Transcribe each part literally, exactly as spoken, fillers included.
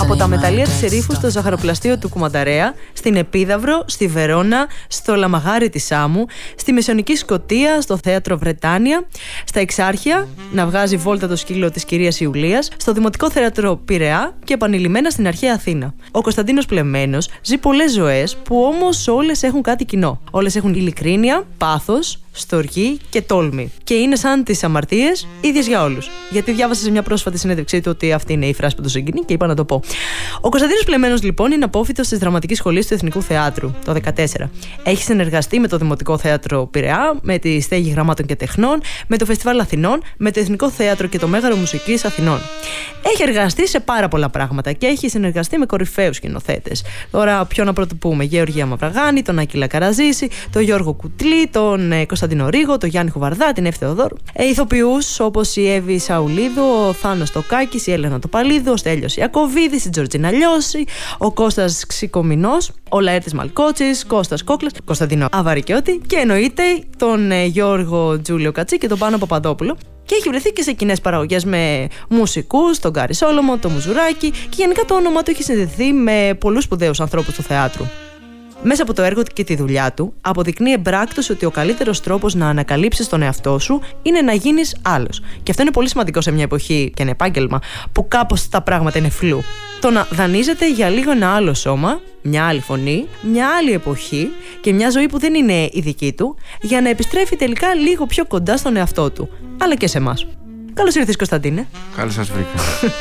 Από τα μεταλλεία της Ερήφου στο ζαχαροπλαστείο του Κουμανταρέα, στην Επίδαυρο, στη Βερόνα, στο Λαμαγάρι της Σάμου, στη Μεσαιωνική Σκωτία, στο θέατρο Βρετάνια, στα Εξάρχεια, να βγάζει βόλτα το σκύλο της κυρίας Ιουλίας, στο Δημοτικό Θέατρο Πειραιά και επανειλημμένα στην αρχαία Αθήνα. Ο Κωνσταντίνος Πλεμμένος ζει πολλές ζωές που όμως όλες έχουν κάτι κοινό. Όλες έχουν ειλικρίνεια, πάθος, στοργή και τόλμη. Και είναι σαν τις αμαρτίες, ίδιες για όλους. Γιατί διάβασα σε μια πρόσφατη συνέντευξή του ότι αυτή είναι η φράση που του συγκινεί και είπα να το πω. Ο Κωνσταντίνος Πλεμμένος, λοιπόν, είναι απόφοιτος της Δραματικής Σχολής του Εθνικού Θεάτρου το δύο χιλιάδες δεκατέσσερα. Έχει συνεργαστεί με το Δημοτικό Θέατρο Πειραιά, με τη Στέγη Γραμμάτων και Τεχνών, με το Φεστιβάλ Αθηνών, με το Εθνικό Θέατρο και το Μέγαρο Μουσικής Αθηνών. Έχει εργαστεί σε πάρα πολλά πράγματα και έχει συνεργαστεί με κορυφαίους σκηνοθέτες. Τώρα, ποιο να πρωτοπούμε: Γεωργία Μαυραγάνη, τον Άκυλα Καραζήση, τον Γιώργο Κουτλή, τον ε, Κωνσταντίνο Ρίγο, τον Γιάννη Χουβαρδά, την Εύη Θεοδόρου. Ε, ηθοποιούς όπως η Εύη Σαουλίδου, ο Θάνος Τοκάκης, η Έλενα Τοπαλίδου, ο Στέλιος Ιακωβίδης, η Τζορτζίνα Λιώση, ο Κώστας Ξικομινός, ο Λαέρτης Μαλκότσης, Κώστας Κόκλας, Κωνσταντίνο Αβαρικιώτη και εννοείται τον ε, Γιώργο Τζούλιο Κατσί και τον Πάνο Παπαδόπουλο. Και έχει βρεθεί και σε κοινές παραγωγές με μουσικούς, τον Γκάρι Σόλομο, τον Μουζουράκη, και γενικά το όνομά του έχει συνδεθεί με πολλούς σπουδαίους ανθρώπους του θεάτρου. Μέσα από το έργο του και τη δουλειά του, αποδεικνύει εμπράκτως ότι ο καλύτερος τρόπος να ανακαλύψεις τον εαυτό σου είναι να γίνεις άλλος. Και αυτό είναι πολύ σημαντικό σε μια εποχή και ένα επάγγελμα που κάπως τα πράγματα είναι φλού. Το να δανείζεται για λίγο ένα άλλο σώμα, μια άλλη φωνή, μια άλλη εποχή και μια ζωή που δεν είναι η δική του, για να επιστρέφει τελικά λίγο πιο κοντά στον εαυτό του, αλλά και σε εμάς. Καλώς ήρθες, Κωνσταντίνε. Καλώς σας βρήκα.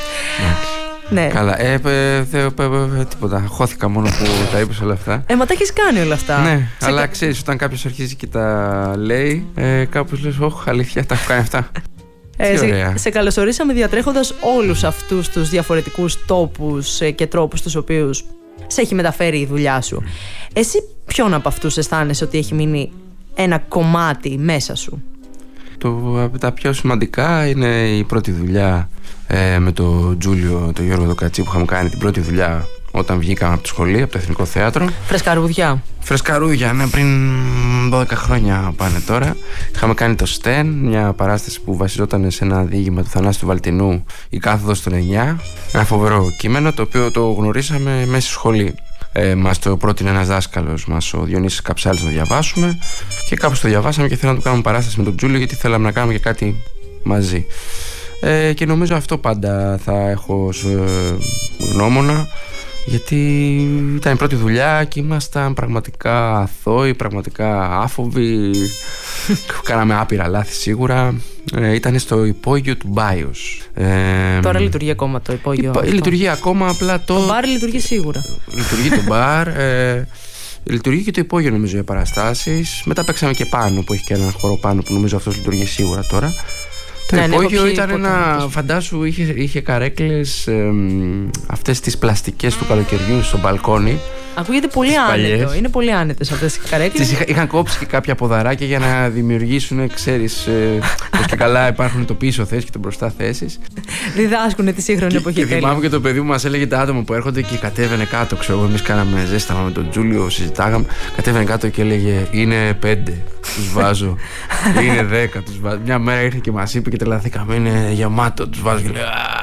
Ναι. Καλά, ε, ε, ε, ε, τίποτα. Χώθηκα μόνο που τα είπες όλα αυτά. Ε, μα τα έχεις κάνει όλα αυτά. Ναι, σε αλλά κα... ξέρεις, όταν κάποιος αρχίζει και τα λέει, ε, κάπως λες, όχ, αλήθεια, τα έχω κάνει αυτά. Ε, σε, σε καλωσορίσαμε διατρέχοντας όλους αυτούς τους διαφορετικούς τόπους ε, και τρόπους τους οποίους σε έχει μεταφέρει η δουλειά σου. Εσύ ποιον από αυτούς αισθάνεσαι ότι έχει μείνει ένα κομμάτι μέσα σου? Το, από τα πιο σημαντικά είναι η πρώτη δουλειά ε, με τον Τζούλιο, τον Γιώργο Κατσί, που είχαμε κάνει την πρώτη δουλειά όταν βγήκαμε από τη σχολή, από το Εθνικό Θέατρο. Φρεσκαρούδια. Φρεσκαρούδια, ναι, πριν δώδεκα χρόνια πάνε τώρα. Είχαμε κάνει το Στεν, μια παράσταση που βασιζόταν σε ένα διήγημα του Θανάση του Βαλτινού, η Κάθοδος των εννιά. Ένα φοβερό κείμενο, το οποίο το γνωρίσαμε μέσα στη σχολή. Ε, μας το πρότεινε ένας δάσκαλος μας, ο Διονύσης Καψάλης, να το διαβάσουμε. Και κάπως το διαβάσαμε και θέλαμε να το κάνουμε παράσταση με τον Τζούλιο, γιατί θέλαμε να κάνουμε και κάτι μαζί. Ε, και νομίζω αυτό πάντα θα έχω ως ε, γνώμονα, γιατί ήταν η πρώτη δουλειά και ήμασταν πραγματικά αθώοι, πραγματικά άφοβοι. Κάναμε άπειρα λάθη σίγουρα. ε, Ήταν στο υπόγειο του Μπάιος. ε, Τώρα λειτουργεί ακόμα το υπόγειο? υπο, Λειτουργεί ακόμα, απλά το... Το μπαρ λειτουργεί σίγουρα. Λειτουργεί το μπαρ, ε, λειτουργεί και το υπόγειο νομίζω για παραστάσεις. Μετά παίξαμε και πάνω, που έχει και ένα χώρο πάνω που νομίζω αυτός λειτουργεί σίγουρα τώρα. Το ναι, υπόγειο ναι, ήταν ένα, φαντάσου, είχε, είχε καρέκλες, ε, αυτές τις πλαστικές του καλοκαιριού στο μπαλκόνι. Ακούγεται πολύ άνετο, είναι πολύ άνετες αυτές οι καρέκλες. Τις είχαν κόψει και κάποια ποδαράκια για να δημιουργήσουν, ξέρεις, ε, πως και καλά υπάρχουν το πίσω θέσεις και το μπροστά θέσεις. Διδάσκουνε τη σύγχρονη εποχή. Και θυμάμαι και το παιδί μου μας έλεγε τα άτομα που έρχονται και κατέβαινε κάτω. Ξέρω, εμείς κάναμε ζέσταμα με τον Τζούλιο, συζητάγαμε. Κατέβαινε κάτω και έλεγε: είναι πέντε, τους βάζω. Είναι δέκα, τους βάζω. Μια μέρα ήρθε και μας είπε και τρελαθήκαμε: είναι γεμάτο, τους βάζω. Και λέει,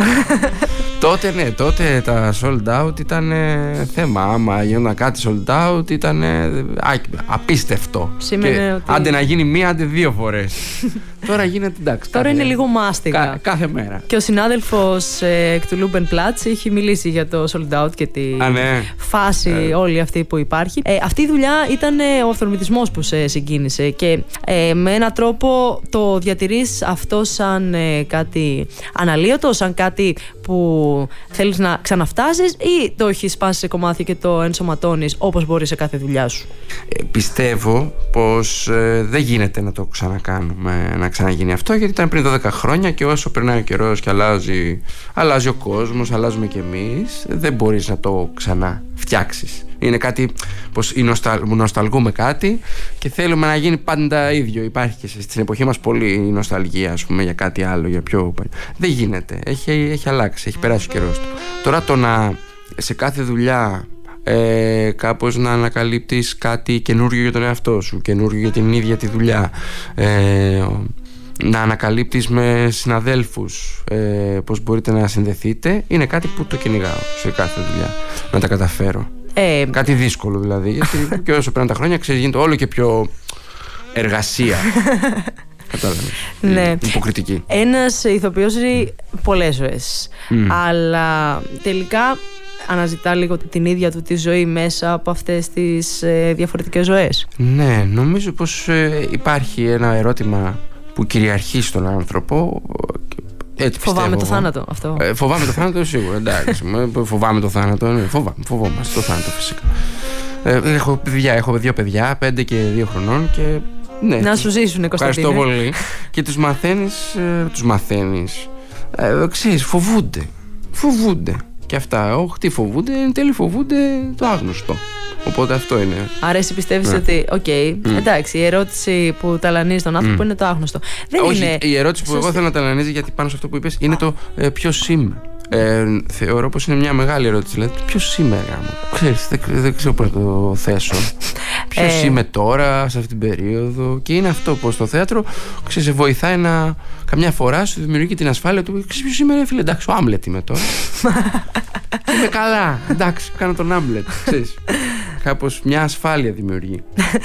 τότε ναι, τότε τα sold out ήταν ε, θέμα. Άμα γινόταν κάτι sold out ήταν ε, απίστευτο. Σήμαινε ότι... Άντε να γίνει μία, άντε δύο φορές. Τώρα γίνεται εντάξει. Τώρα κάθε... είναι λίγο μάστιγα. Κα, κάθε μέρα. Και ο συνάδελφος ε, εκ του Λούμπεν Πλάτς έχει μιλήσει για το sold out και τη Α, ναι. φάση ε. όλη αυτή που υπάρχει. Ε, αυτή η δουλειά ήταν ε, ο αυθορμητισμός που σε συγκίνησε και ε, με έναν τρόπο το διατηρείς αυτό σαν ε, κάτι αναλύωτο, σαν κάτι που θέλεις να ξαναφτάσεις, ή το έχεις σπάσει σε κομμάτια και το ενσωματώνεις όπως μπορείς σε κάθε δουλειά σου? Ε, πιστεύω πως ε, δεν γίνεται να το ξανακάνουμε, να ξαναγίνει αυτό, γιατί ήταν πριν δώδεκα χρόνια και όσο περνάει ο καιρός και αλλάζει, αλλάζει ο κόσμος, αλλάζουμε κι εμείς, δεν μπορείς να το ξανά φτιάξεις. Είναι κάτι πως νοσταλ, νοσταλγούμε κάτι και θέλουμε να γίνει πάντα ίδιο. Υπάρχει και στην εποχή μας πολύ η νοσταλγία, ας πούμε, για κάτι άλλο, για πιο... Δεν γίνεται, έχει, έχει αλλάξει, έχει περάσει ο καιρός του. Τώρα το να σε κάθε δουλειά ε, κάπως να ανακαλύπτεις κάτι καινούριο για τον εαυτό σου, καινούριο για την ίδια τη δουλειά, ε, να ανακαλύπτεις με συναδέλφους ε, πώς μπορείτε να συνδεθείτε, είναι κάτι που το κυνηγάω σε κάθε δουλειά, να τα καταφέρω. Ε, κάτι δύσκολο δηλαδή, γιατί και όσο πέραν τα χρόνια ξέρεις, γίνεται όλο και πιο εργασία. Κατάλαβες. Ναι. Υποκριτική. Ένας ηθοποιός ζει πολλές ζωές, mm. αλλά τελικά αναζητά λίγο την ίδια του τη ζωή μέσα από αυτές τις ε, διαφορετικές ζωές. Ναι, νομίζω πως ε, υπάρχει ένα ερώτημα που κυριαρχεί στον άνθρωπο. Έτσι φοβάμαι πιστεύω. το θάνατο αυτό. Ε, φοβάμαι το θάνατο σίγουρα, εντάξει. Φοβάμαι το θάνατο, ναι, φοβάμαι, φοβόμαστε το θάνατο φυσικά. Ε, έχω παιδιά, έχω δύο παιδιά, πέντε και δύο χρονών και ναι, να σου ζήσουνε, Κωνσταντίνε. Ευχαριστώ πολύ. Και τους μαθαίνεις, ε, τους μαθαίνεις, ε, ξέρεις, φοβούνται, φοβούνται. Και αυτά, όχι τι φοβούνται, εν τέλει φοβούνται το άγνωστο. Οπότε αυτό είναι. Άρα εσύ πιστεύεις ναι. ότι, οκ, okay, mm. εντάξει, η ερώτηση που ταλανίζει τον άνθρωπο mm. είναι το άγνωστο. Δεν όχι, είναι... η ερώτηση που Σωστή. εγώ θέλω να ταλανίζει, γιατί πάνω σε αυτό που είπες, είναι το ε, ποιος είμαι. Ε, θεωρώ πως είναι μια μεγάλη ερώτηση. Δηλαδή, ποιος είμαι, γάμο. Ξέρεις, δεν, δεν ξέρω πώς να το θέσω. Ποιος ε... είμαι τώρα, σε αυτήν την περίοδο. Και είναι αυτό πως το θέατρο, ξέρεις, σε βοηθάει να. Καμιά φορά σου δημιουργεί την ασφάλεια του. Ξέρεις, ποιος είμαι, ρε φίλε, εντάξει, ο Άμλετ είμαι τώρα. Είμαι καλά, εντάξει, κάνω τον Άμλετ. Ξέρεις. Κάπως μια ασφάλεια δημιουργεί.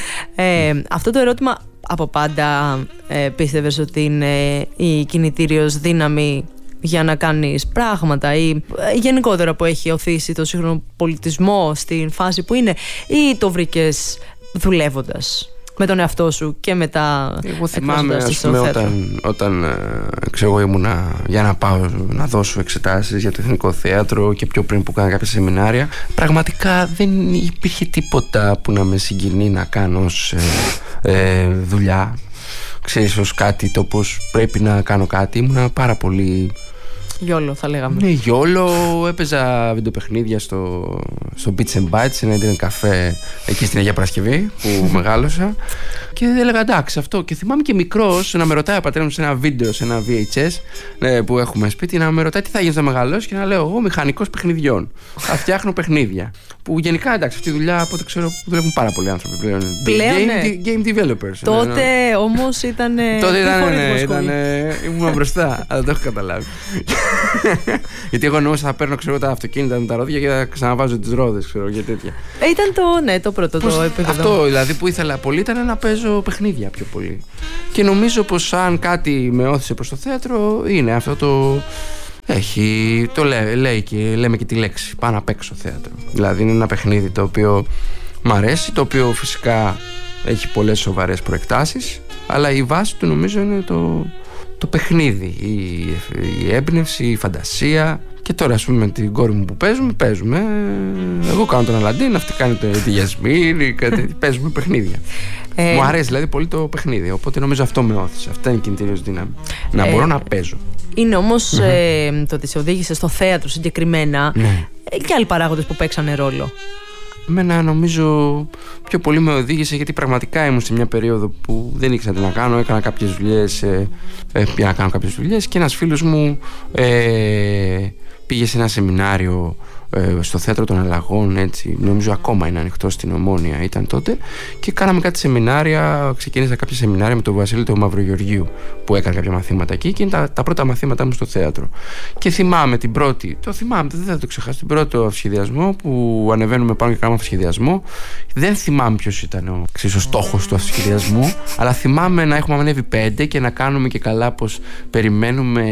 ε, αυτό το ερώτημα από πάντα ε, πίστευες ότι είναι η κινητήριος δύναμη για να κάνεις πράγματα ή ε, γενικότερα που έχει οθήσει το σύγχρονο πολιτισμό στην φάση που είναι, ή το βρήκες δουλεύοντας με τον εαυτό σου και μετά? Εγώ θυμάμαι, ας πούμε, όταν, όταν ε, ξέρω, ήμουνα για να πάω να δώσω εξετάσεις για το Εθνικό Θέατρο και πιο πριν που κάνα κάποια σεμινάρια, πραγματικά δεν υπήρχε τίποτα που να με συγκινεί να κάνω ως ε, ε, δουλειά. Ξέρεις, ως κάτι το πως πρέπει να κάνω κάτι. Ήμουνα πάρα πολύ γιόλο, θα λέγαμε. Ναι, γιόλο. Έπαιζα βιντεοπαιχνίδια στο, στο Beats and Bites, ένα internet καφέ εκεί στην Αγία Παρασκευή που μεγάλωσα. Και έλεγα εντάξει αυτό. Και θυμάμαι και μικρός να με ρωτάει ο πατέρας μου σε ένα βίντεο, σε ένα βι έιτς ες ναι, που έχουμε σπίτι, να με ρωτάει τι θα γίνεις να μεγαλώσεις και να λέω εγώ μηχανικός παιχνιδιών. Θα φτιάχνω παιχνίδια. Που γενικά εντάξει, αυτή τη δουλειά από ό,τι ξέρω δουλεύουν πάρα πολλοί άνθρωποι πλέον. Πλέον, game, ναι. game developers. Τότε ναι, ναι. όμως ήταν. Τότε ήταν. Ναι, ήταν ήμουν μπροστά, αλλά το έχω καταλάβει. Γιατί εγώ εννοούσα θα παίρνω ξέρω, τα αυτοκίνητα με τα ρόδια και θα ξαναβάζω τις ρόδες, ξέρω και τέτοια. Ε, ήταν το, ναι, το πρώτο Πώς, το επίπεδο. Αυτό δηλαδή που ήθελα πολύ ήταν να παίζω παιχνίδια πιο πολύ. Και νομίζω πως αν κάτι με όθησε προς το θέατρο είναι αυτό το. Έχει, το λέει, λέει και λέμε και τη λέξη πάνω απ' έξω θέατρο. Δηλαδή είναι ένα παιχνίδι το οποίο μ' αρέσει, το οποίο φυσικά έχει πολλές σοβαρές προεκτάσεις, αλλά η βάση του νομίζω είναι το, το παιχνίδι, η, η έμπνευση, η φαντασία. Και τώρα ας πούμε με την κόρη μου που παίζουμε, παίζουμε. Εγώ κάνω τον Αλαντίν, αυτή κάνει τη Γιασμίνη, παίζουμε παιχνίδια. Ε, Μου αρέσει δηλαδή πολύ το παιχνίδι, οπότε νομίζω αυτό με όθησε. Αυτά είναι η κινητήριος δύναμη. Να ε, μπορώ να παίζω. Είναι όμως mm-hmm. ε, το ότι σε οδήγησε στο θέατρο συγκεκριμένα ναι. ε, και άλλοι παράγοντες που παίξανε ρόλο. Εμένα νομίζω πιο πολύ με οδήγησε γιατί πραγματικά ήμουν σε μια περίοδο που δεν ήξερα τι να κάνω. Έκανα κάποιες δουλειές, ε, ε, πήγα να κάνω κάποιες δουλειές και ένας φίλος μου ε, πήγε σε ένα σεμινάριο ε, στο Θέατρο των Αλλαγών, έτσι, νομίζω ακόμα είναι ανοιχτό στην Ομόνια, ήταν τότε, και κάναμε κάτι σεμινάρια. Ξεκίνησα κάποια σεμινάρια με τον Βασίλη τον Μαυρογεωργίου που έκανε κάποια μαθήματα εκεί και είναι τα, τα πρώτα μαθήματα μου στο θέατρο. Και θυμάμαι την πρώτη, το θυμάμαι, δεν θα το ξεχάσω, την πρώτη αυτοσχεδιασμό που ανεβαίνουμε πάνω και κάνουμε αυτοσχεδιασμό. Δεν θυμάμαι ποιος ήταν ο, ξέρεις, ο στόχος του αυτοσχεδιασμού, αλλά θυμάμαι να έχουμε ανέβει πέντε και να κάνουμε και καλά πως περιμένουμε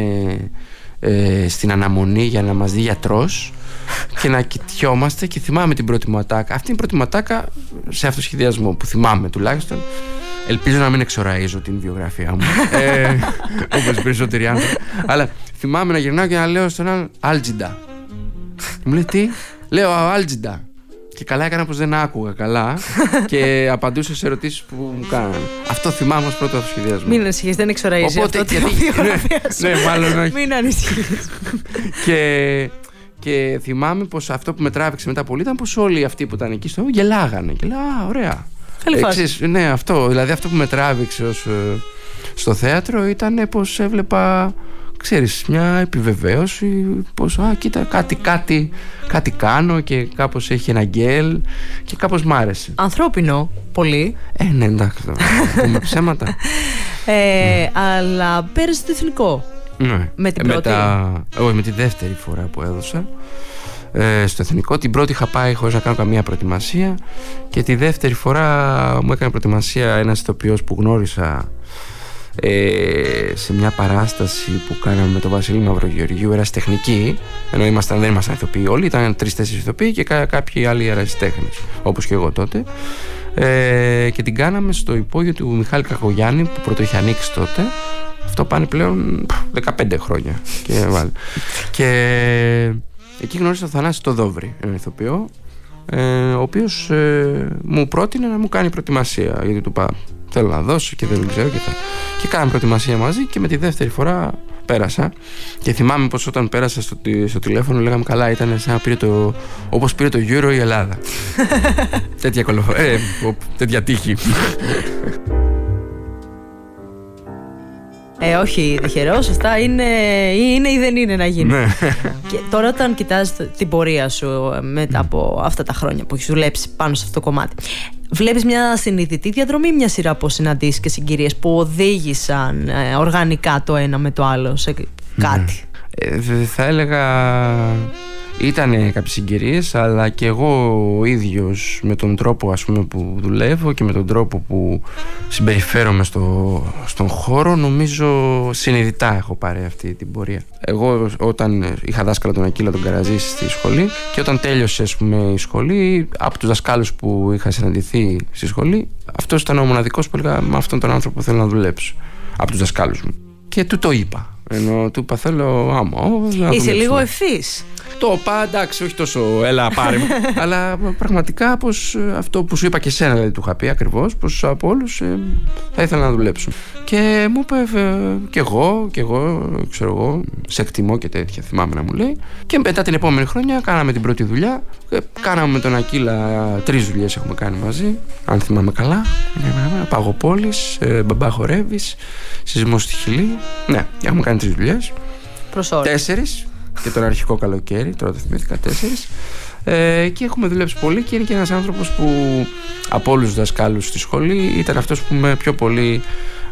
ε, στην αναμονή για να μας δει γιατρός και να κοιτιόμαστε. Και θυμάμαι την πρώτη μου ατάκα. Αυτή είναι η πρώτη μου ατάκα σε αυτοσχεδιασμό που θυμάμαι τουλάχιστον. Ελπίζω να μην εξοραίζω την βιογραφία μου ε, όπως οι περισσότεροι άνθρωποι. Αλλά θυμάμαι να γυρνάω και να λέω στον άλλον Άλτζιντα. Μου λέει τι? Λέω Άλτζιντα. Και καλά έκανα πως δεν άκουγα καλά και απαντούσα σε ερωτήσεις που μου κάνανε. Αυτό θυμάμαι ως πρώτο αυτοσχεδιασμό. Μην ανησυχείς, δεν εξοραίζει αυτό τη βιογραφία σου. Ναι, μάλλον όχι. Μην ανησυχείς. Και... Και θυμάμαι πως αυτό που με τράβηξε μετά πολύ ήταν πως όλοι αυτοί που ήταν εκεί στο γελάγανε. Και λέω, α, ωραία. Καλή φάση. Εξής, ναι, αυτό. Δηλαδή αυτό που με τράβηξε ως, στο θέατρο ήταν πως έβλεπα, ξέρεις, μια επιβεβαίωση πως, α, κοίτα, κάτι, κάτι, κάτι κάνω και κάπως έχει ένα γκέλ και κάπως μ' άρεσε. Ανθρώπινο, πολύ. Ε, ναι, εντάξει, πούμε ψέματα. Ε, mm. Αλλά πέρασε το εθνικό. Ναι. Με την πρώτη. Μετά, όχι, με τη δεύτερη φορά που έδωσα. Ε, στο εθνικό. Την πρώτη είχα πάει χωρίς να κάνω καμία προετοιμασία. Και τη δεύτερη φορά μου έκανε προετοιμασία ένας ηθοποιός που γνώρισα ε, σε μια παράσταση που κάναμε με τον Βασίλη Μαυρογεωργίου, ερασιτεχνική. Ενώ ήμασταν, δεν ήμασταν ηθοποιοί όλοι, ήταν τρεις-τέσσερις ηθοποιοί και κά, κάποιοι άλλοι ερασιτέχνες, όπως και εγώ τότε. Ε, και την κάναμε στο υπόγειο του Μιχάλη Κακογιάννη, που πρώτο είχε ανοίξει τότε. Αυτό πάνε πλέον δεκαπέντε χρόνια. Και, και εκεί γνώρισα τον Θανάση το Δόβρη, έναν ηθοποιό, ε, ο οποίος ε, μου πρότεινε να μου κάνει προετοιμασία, γιατί του είπα θέλω να δώσω και δεν ξέρω και θα. Και κάναμε προετοιμασία μαζί και με τη δεύτερη φορά πέρασα. Και θυμάμαι πως όταν πέρασα στο, στο τηλέφωνο λέγαμε καλά, ήταν σαν να πήρε το, όπως πήρε το Euro η Ελλάδα. τέτοια, κολοφο, ε, τέτοια τύχη. Ε, όχι, τυχερό, σωστά είναι, είναι ή δεν είναι να γίνει. Και τώρα, όταν κοιτάζεις την πορεία σου μετά από αυτά τα χρόνια που έχεις δουλέψει πάνω σε αυτό το κομμάτι, βλέπεις μια συνειδητή διαδρομή, μια σειρά από συναντήσεις και συγκυρίες που οδήγησαν ε, οργανικά το ένα με το άλλο σε κάτι? Ε, θα έλεγα ήταν κάποιες συγκυρίες, αλλά και εγώ ο ίδιος με τον τρόπο, ας πούμε, που δουλεύω και με τον τρόπο που συμπεριφέρομαι στο, στον χώρο, νομίζω συνειδητά έχω πάρει αυτή την πορεία. Εγώ όταν είχα δάσκαλα τον Ακύλα τον Καραζήση στη σχολή, και όταν τέλειωσε, ας πούμε, η σχολή, από τους δασκάλους που είχα συναντηθεί στη σχολή, αυτός ήταν ο μοναδικός που έλεγα με αυτόν τον άνθρωπο θέλω να δουλέψω, από τους δασκάλους μου. Και του το είπα. Ενώ του είπα θέλω άμα. Είσαι λίγο ευθύς. Το είπα, εντάξει, όχι τόσο έλα πάρε μου. Αλλά πραγματικά πως αυτό που σου είπα και εσένα, δηλαδή, του είχα πει ακριβώς, πως από όλους ε, θα ήθελα να δουλέψω. Και μου είπε ε, και εγώ, και εγώ, ξέρω εγώ, σε εκτιμώ και τέτοια, θυμάμαι να μου λέει. Και μετά την επόμενη χρονιά κάναμε την πρώτη δουλειά. Ε, κάναμε με τον Ακύλα τρεις δουλειές έχουμε κάνει μαζί, αν θυμάμαι καλά. Παγοπόλης, ε, Μπαμπά χορεύεις, Σεισμός στη Χιλή. Ναι, έχουμε κάνει τρεις δουλειές. Τέσσερις. Και τον αρχικό καλοκαίρι, τώρα το θυμήθηκα, τέσσερις. Ε, και έχουμε δουλέψει πολύ και είναι και ένας άνθρωπος που από όλους τους δασκάλους στη σχολή ήταν αυτός που με πιο πολύ,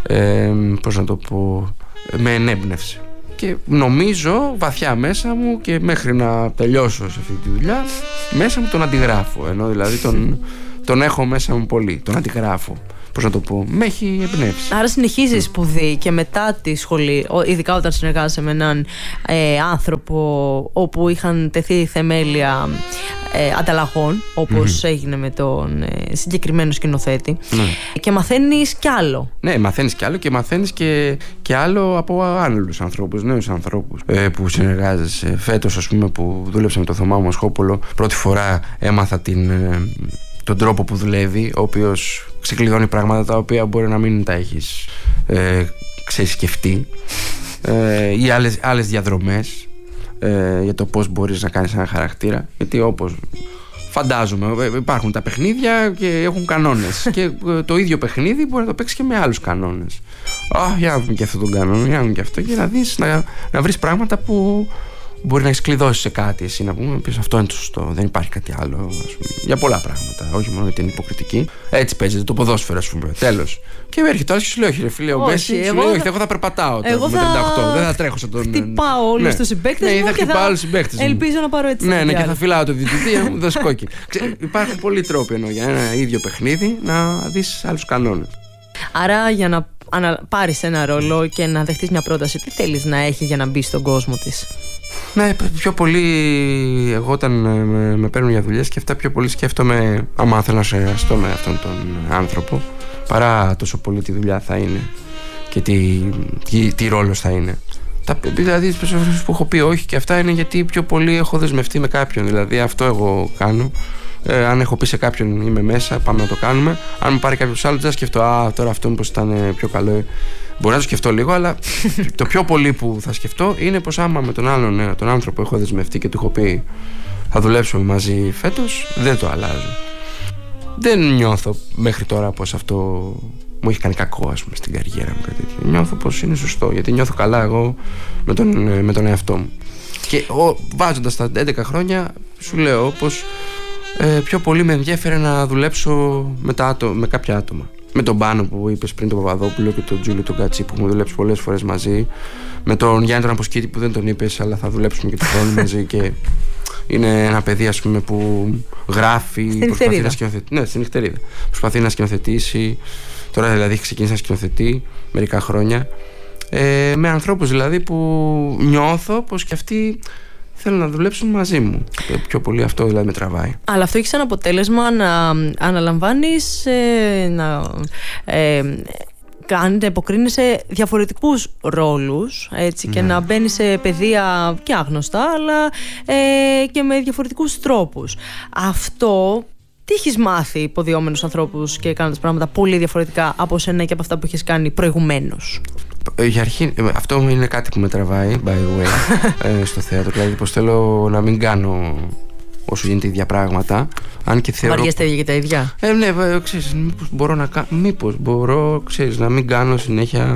ε, πώς να το πω, με ενέμπνευσε. Και νομίζω βαθιά μέσα μου και μέχρι να τελειώσω σε αυτή τη δουλειά, μέσα μου τον αντιγράφω. Ενώ δηλαδή τον, τον έχω μέσα μου πολύ, τον αντιγράφω. Πώς να το πω, με έχει εμπνεύσει. Άρα συνεχίζεις mm. σπουδή και μετά τη σχολή, ειδικά όταν συνεργάζεσαι με έναν ε, άνθρωπο όπου είχαν τεθεί θεμέλια ε, ανταλλαγών, όπως mm. έγινε με τον ε, συγκεκριμένο σκηνοθέτη, mm. και μαθαίνεις κι άλλο. Ναι, μαθαίνεις κι άλλο και μαθαίνεις και, και άλλο από άλλους ανθρώπους, νέους ανθρώπους ε, που συνεργάζεσαι. Φέτος, ας πούμε, που δούλεψα με τον Θωμά Μοσχόπουλο, πρώτη φορά έμαθα την... Ε, τον τρόπο που δουλεύει, ο οποίος ξεκλειδώνει πράγματα τα οποία μπορεί να μην τα έχεις ε, ξεσκεφτεί, ε, ή άλλες, άλλες διαδρομές ε, για το πώς μπορείς να κάνεις ένα χαρακτήρα, γιατί όπως φαντάζομαι υπάρχουν τα παιχνίδια και έχουν κανόνες και το ίδιο παιχνίδι μπορεί να το παίξει και με άλλους κανόνες. Α, για να δούμε και αυτό τον κανόνα, για να δούμε και αυτό, και να δεις, να, να βρεις πράγματα που μπορεί να έχεις κλειδώσει σε κάτι, εσύ να πούμε, πεις αυτό είναι το σωστό, δεν υπάρχει κάτι άλλο, ας πούμε, για πολλά πράγματα, όχι μόνο για την υποκριτική. Έτσι παίζεται το ποδόσφαιρο, ας πούμε, τέλος. Και έρχεται τώρα και σου λέει, όχι ρε φίλε, ο Μέση, σου λέει, όχι, εγώ θα περπατάω τώρα, με τριάντα οκτώ, δεν θα τρέχω σαν τον... Χτυπάω όλους τους συμπαίκτες μου και θα ελπίζω να πάρω έτσι. Ναι, ναι, και θα φυλάω το διαιτητή να μου δώσει κόκκινη. Υπάρχουν πολλοί τρόποι ενώ για ένα ίδιο παιχνίδι να δεις άλλους κανόνες. Άρα για να πάρεις ένα ρόλο και να δεχτείς μια πρόταση, τι θέλεις να έχει για να μπει στον κόσμο της? Ναι, πιο πολύ εγώ όταν με, με παίρνουν για δουλειές και αυτά, πιο πολύ σκέφτομαι άμα θέλω να συνεργαστώ με αυτόν τον άνθρωπο, παρά τόσο πολύ τι δουλειά θα είναι και τι, τι, τι ρόλος θα είναι. Τα, δηλαδή που έχω πει όχι και αυτά είναι γιατί πιο πολύ έχω δεσμευτεί με κάποιον, δηλαδή αυτό εγώ κάνω. Ε, αν έχω πει σε κάποιον είμαι μέσα, πάμε να το κάνουμε. Αν μου πάρει κάποιος άλλος, δεν σκεφτώ α, τώρα αυτό μήπως ήταν πιο καλό. Μπορεί να το σκεφτώ λίγο, αλλά το πιο πολύ που θα σκεφτώ είναι πως άμα με τον άλλον, ναι, τον άνθρωπο έχω δεσμευτεί και του έχω πει θα δουλέψουμε μαζί φέτος, δεν το αλλάζω. Δεν νιώθω μέχρι τώρα πως αυτό μου έχει κάνει κακό, ας πούμε, στην καριέρα μου, κάτι τέτοιο. Νιώθω πως είναι σωστό, γιατί νιώθω καλά εγώ με τον, με τον εαυτό μου. Και βάζοντας τα έντεκα χρόνια, σου λέω πως ε, πιο πολύ με ενδιέφερε να δουλέψω με, τα άτομα, με κάποια άτομα. Με τον Πάνο που είπες πριν, τον Παπαδόπουλο, και τον Τζούλιο τον Κατσί που έχουμε δουλέψει πολλές φορές μαζί. Με τον Γιάννη τον Αποσκήτη που δεν τον είπες, αλλά θα δουλέψουμε και του χρόνου μαζί. Και είναι ένα παιδί, ας πούμε, που γράφει, στην προσπαθεί να σκηνοθετήσει. Ναι, στην νυχτερίδα. Προσπαθεί να σκηνοθετήσει. Τώρα δηλαδή έχει ξεκινήσει να σκηνοθετεί μερικά χρόνια. Ε, με ανθρώπους δηλαδή που νιώθω πως και αυτοί θέλουν να δουλέψουν μαζί μου. Πιο πολύ αυτό δηλαδή με τραβάει. Αλλά αυτό έχει σαν αποτέλεσμα να αναλαμβάνεις ε, να ε, κάνετε, υποκρίνεσαι διαφορετικούς ρόλους, έτσι, ναι. Και να μπαίνεις σε πεδία και άγνωστα, αλλά ε, και με διαφορετικούς τρόπους. Αυτό τι έχεις μάθει υποδιόμενους ανθρώπους και κάνοντας πράγματα πολύ διαφορετικά από σένα και από αυτά που έχεις κάνει προηγουμένως? Για αρχή, αυτό είναι κάτι που με τραβάει, by the way, στο θέατρο. Δηλαδή πως θέλω να μην κάνω όσο γίνεται ίδια πράγματα. Αν και θεωρώ... Βαριές τα ίδια και τα ίδια. Ε, ναι, ξέρεις, μήπως μπορώ να κάνω, μήπως μπορώ, ξέρεις, να μην κάνω συνέχεια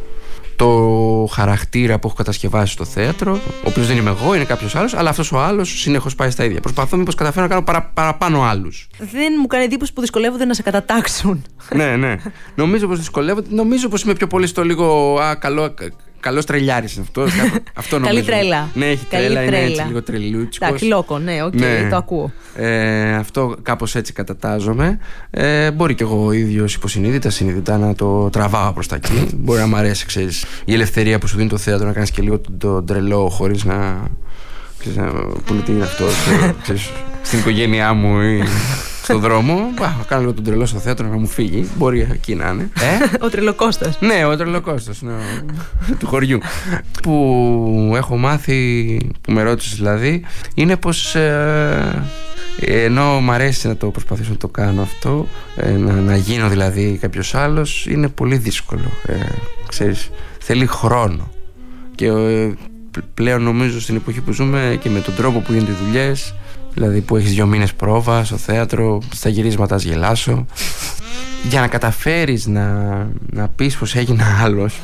το χαρακτήρα που έχω κατασκευάσει στο θέατρο, ο οποίος δεν είμαι εγώ, είναι κάποιος άλλος, αλλά αυτός ο άλλος συνεχώς πάει στα ίδια. Προσπαθώ μήπως καταφέρω να κάνω παρα, παραπάνω άλλους. Δεν μου κάνει εντύπωση που δυσκολεύονται να σε κατατάξουν. Ναι, ναι. Νομίζω πως δυσκολεύονται. Νομίζω πως είμαι πιο πολύ στο λίγο α, καλό. Καλός τρελιάρης είναι αυτό. αυτό νομίζω. Καλή τρέλα. Ναι, έχει Καλή τρέλα, τρέλα. Είναι έτσι λίγο τρελούτσικος. Εντάξει, λόκο, ναι, οκ, okay, ναι. Το ακούω. Ε, αυτό κάπως έτσι κατατάζομαι. Ε, μπορεί και εγώ ο ίδιος υποσυνείδητα, συνειδητά να το τραβάω προς τα εκεί. Μπορεί να μ' αρέσει, ξέρεις, η ελευθερία που σου δίνει το θέατρο να κάνεις και λίγο τον το τρελό χωρίς να. Ξέρεις, να πούμε τι είναι αυτό. Ξέρεις, στην οικογένειά μου ή στον δρόμο. Θα κάνω λίγο τον τρελό στο θέατρο να μου φύγει. Μπορεί εκεί να είναι. Ε? Ο τρελοκώστας. Ναι, ο τρελοκώστας, ναι, του χωριού. Που έχω μάθει, που με ρώτησες δηλαδή, είναι πως ε, ενώ μ' αρέσει να το προσπαθήσω να το κάνω αυτό, ε, να, να γίνω δηλαδή κάποιος άλλος, είναι πολύ δύσκολο. Ε, ξέρεις, θέλει χρόνο. Και ε, πλέον νομίζω στην εποχή που ζούμε και με τον τρόπο που γίνονται οι δουλειές, δηλαδή που έχεις δύο μήνες πρόβα στο θέατρο, στα γυρίσματα ας γελάσω, για να καταφέρεις να, να πεις πως έγινε άλλος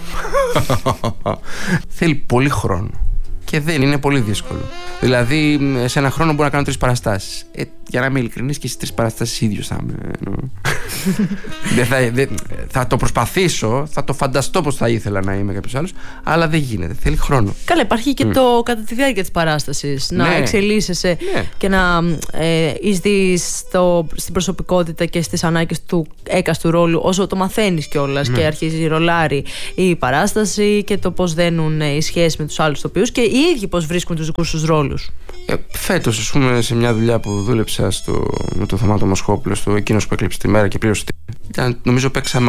θέλει πολύ χρόνο και δεν είναι πολύ δύσκολο. Δηλαδή σε ένα χρόνο μπορώ να κάνω τρεις παραστάσεις. ε, Για να είμαι ειλικρινής, και στις τρεις παραστάσεις ίδιος θα είμαι. δεν θα, δεν, θα το προσπαθήσω, θα το φανταστώ πως θα ήθελα να είμαι κάποιος άλλος, αλλά δεν γίνεται, θέλει χρόνο. Καλά, υπάρχει και mm. το κατά τη διάρκεια της παράστασης να ναι. εξελίσσεσαι ναι. και να ε, εισδύεις στην προσωπικότητα και στις ανάγκες του έκαστου ρόλου όσο το μαθαίνεις κιόλας, ναι. και αρχίζει ρολάρει η παράσταση και το πώς δένουν οι σχέσεις με τους άλλους τοπίους και οι ίδιοι πώς βρίσκουν τους δικούς τους ρόλους. Ε, φέτος, ας πούμε, σε μια δουλειά που δούλεψα στο, με τον Θωμά τον Μοσχόπουλο, στο εκείνος που έκλειψε τη μέρα και πλήρωσε. Ήταν, νομίζω παίξαμε